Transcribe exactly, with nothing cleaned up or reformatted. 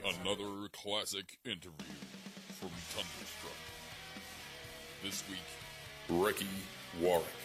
Another classic interview from Thunderstruck. This week, Ricky Warwick.